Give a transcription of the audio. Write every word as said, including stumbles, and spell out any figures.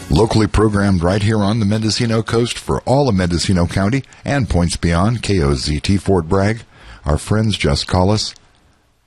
Locally programmed right here on the Mendocino coast for all of Mendocino County and points beyond. K O Z T Fort Bragg. Our friends just call us